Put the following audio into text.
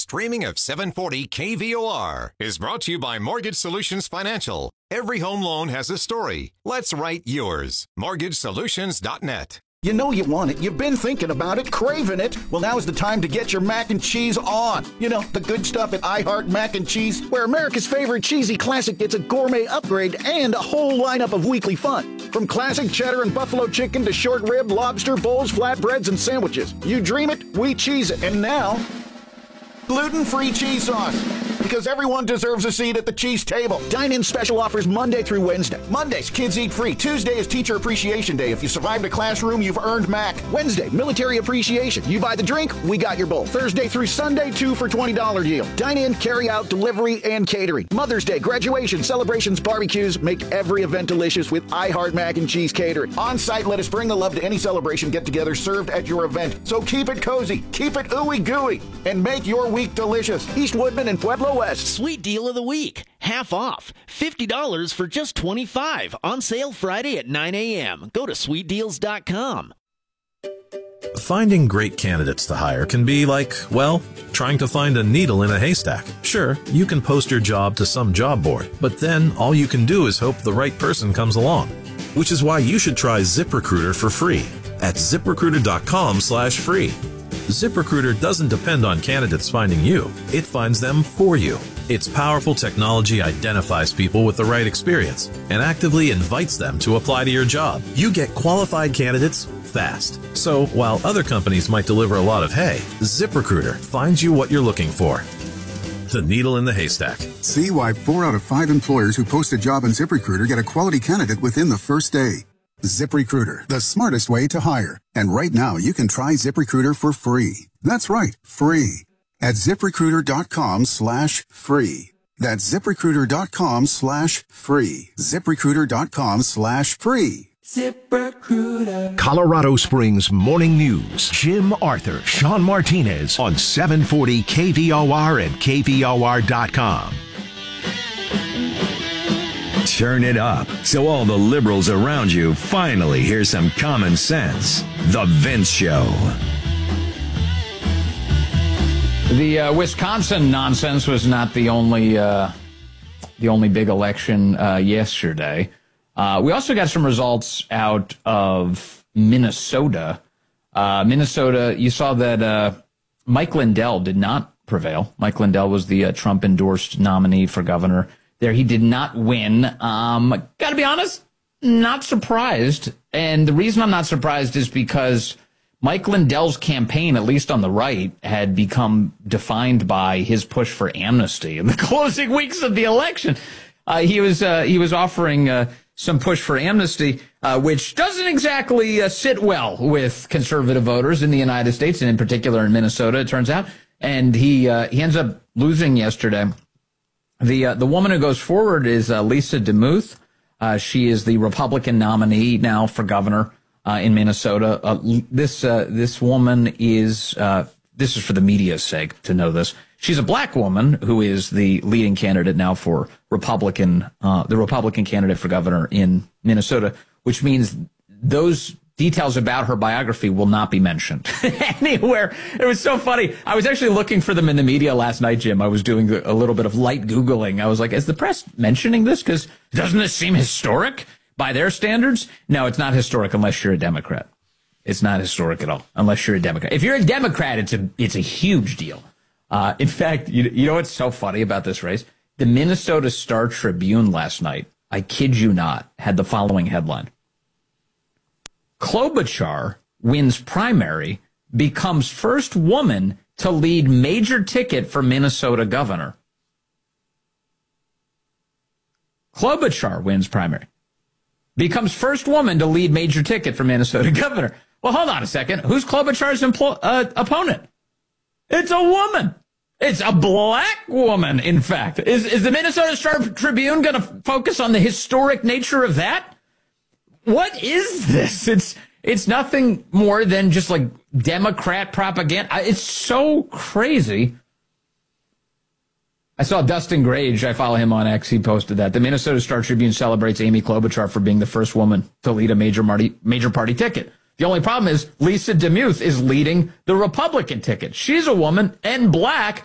streaming of 740 KVOR is brought to you by Mortgage Solutions Financial. Every home loan has a story. Let's write yours. MortgageSolutions.net. You know you want it. You've been thinking about it, craving it. Well, now is the time to get your mac and cheese on. You know, the good stuff at I Heart Mac and Cheese, where America's favorite cheesy classic gets a gourmet upgrade and a whole lineup of weekly fun. From classic cheddar and buffalo chicken to short rib, lobster, bowls, flatbreads, and sandwiches. You dream it, we cheese it. And now, gluten-free cheese sauce. Because everyone deserves a seat at the cheese table. Dine-in special offers Monday through Wednesday. Mondays, kids eat free. Tuesday is Teacher Appreciation Day. If you survived a classroom, you've earned Mac. Wednesday, Military Appreciation. You buy the drink, we got your bowl. Thursday through Sunday, 2 for $20 deal. Dine-in, carry-out, delivery, and catering. Mother's Day, graduation, celebrations, barbecues. Make every event delicious with I Heart Mac and Cheese Catering. On-site, let us bring the love to any celebration get-together served at your event. So keep it cozy, keep it ooey-gooey, and make your week delicious. East Woodman and Pueblo West. Sweet deal of the week. Half off. $50 for just $25. On sale Friday at 9 a.m. Go to sweetdeals.com. Finding great candidates to hire can be like, well, trying to find a needle in a haystack. Sure, you can post your job to some job board, but then all you can do is hope the right person comes along. Which is why you should try ZipRecruiter for free at ZipRecruiter.com/free. ZipRecruiter doesn't depend on candidates finding you. It finds them for you. Its powerful technology identifies people with the right experience and actively invites them to apply to your job. You get qualified candidates fast. So while other companies might deliver a lot of hay, ZipRecruiter finds you what you're looking for. The needle in the haystack. See why 4 out of 5 employers who post a job on ZipRecruiter get a quality candidate within the first day. ZipRecruiter, the smartest way to hire. And right now, you can try ZipRecruiter for free. That's right, free. At ZipRecruiter.com/free. That's ZipRecruiter.com/free. ZipRecruiter.com/free. ZipRecruiter. Colorado Springs Morning News. Jim Arthur, Sean Martinez on 740 KVOR and KVOR.com. Turn it up so all the liberals around you finally hear some common sense. The Vince Show. The Wisconsin nonsense was not the only big election yesterday. We also got some results out of Minnesota. Minnesota, you saw that Mike Lindell did not prevail. Mike Lindell was the Trump-endorsed nominee for governor there. He did not win. Got to be honest, not surprised. And the reason I'm not surprised is because Mike Lindell's campaign, at least on the right, had become defined by his push for amnesty in the closing weeks of the election. He was offering some push for amnesty, which doesn't exactly sit well with conservative voters in the United States, and in particular in Minnesota, it turns out. And he ends up losing yesterday. The woman who goes forward is Lisa DeMuth. She is the Republican nominee now for governor in Minnesota. This woman is this is for the media's sake to know this. She's a black woman who is the leading candidate now for the Republican candidate for governor in Minnesota, which means those details about her biography will not be mentioned anywhere. It was so funny. I was actually looking for them in the media last night, Jim. I was doing a little bit of light Googling. I was like, is the press mentioning this? Because doesn't this seem historic by their standards? No, it's not historic unless you're a Democrat. It's not historic at all unless you're a Democrat. If you're a Democrat, it's a huge deal. In fact, you know what's so funny about this race? The Minnesota Star Tribune last night, I kid you not, had the following headline. Klobuchar wins primary, becomes first woman to lead major ticket for Minnesota governor. Klobuchar wins primary, becomes first woman to lead major ticket for Minnesota governor. Well, hold on a second. Who's Klobuchar's opponent? It's a woman. It's a black woman, in fact. Is the Minnesota Star Tribune going to focus on the historic nature of that? What is this? It's nothing more than just like Democrat propaganda. It's so crazy. I saw Dustin Grage. I follow him on X. He posted that. The Minnesota Star Tribune celebrates Amy Klobuchar for being the first woman to lead a major party ticket. The only problem is Lisa DeMuth is leading the Republican ticket. She's a woman and black.